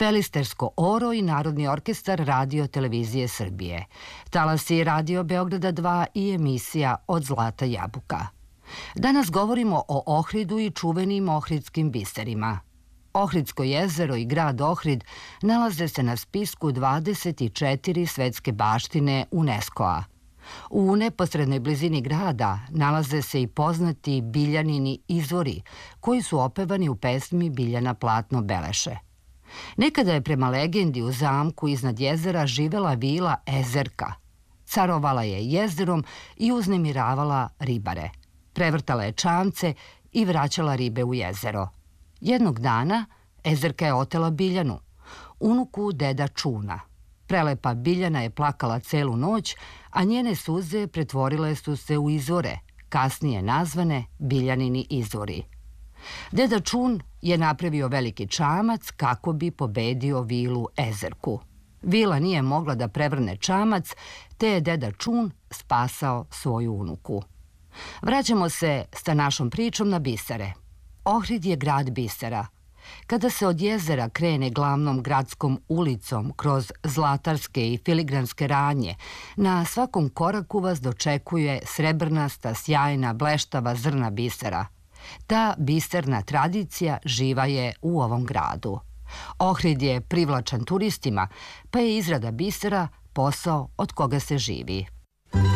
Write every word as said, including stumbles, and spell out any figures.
Pelistersko oro i Narodni orkestar Radio televizije Srbije. Talasi Radio Beograda dva i emisija Od zlata jabuka. Danas govorimo o Ohridu i čuvenim ohridskim biserima. Ohridsko jezero i grad Ohrid nalaze se na spisku dvadeset četiri svetske baštine UNESCO-a. U neposrednoj blizini grada nalaze se i poznati Biljanini izvori, koji su opevani u pesmi Biljana Platno Beleše. Nekada je prema legendi u zamku iznad jezera živela vila Ezerka. Carovala je jezerom i uznemiravala ribare. Prevrtala je čamce i vraćala ribe u jezero. Jednog dana Ezerka je otela Biljanu, unuku deda Čuna. Prelepa Biljana je plakala celu noć, a njene suze pretvorile su se u izvore, kasnije nazvane Biljanini izvori. Deda Čun je napravio veliki čamac kako bi pobedio vilu Ezerku. Vila nije mogla da prevrne čamac, te je deda Čun spasao svoju unuku. Vraćamo se sa našom pričom na bisere. Ohrid je grad bisera. Kada se od jezera krene glavnom gradskom ulicom kroz zlatarske i filigranske radnje, na svakom koraku vas dočekuje srebrnasta, sjajna, bleštava zrna bisera. Ta biserna tradicija živa je u ovom gradu. Ohrid je privlačan turistima, pa je izrada bisera posao od koga se živi.